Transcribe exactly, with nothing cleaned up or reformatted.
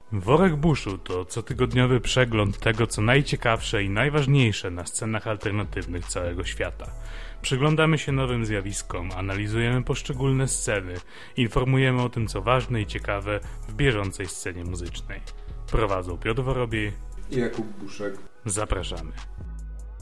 Worek Buszu to cotygodniowy przegląd tego, co najciekawsze i najważniejsze na scenach alternatywnych całego świata. Przyglądamy się nowym zjawiskom, analizujemy poszczególne sceny, informujemy o tym, co ważne i ciekawe w bieżącej scenie muzycznej. Prowadzą Piotr Worobiej i Jakub Buszek. Zapraszamy.